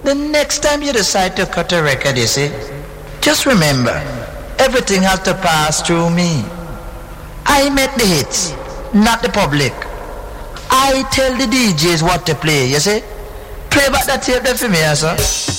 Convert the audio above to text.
the next time you decide to cut a record, you see, just remember, everything has to pass through me. I make the hits, not the public. I tell the DJs what to play, you see. Play back that tape there for me, sir.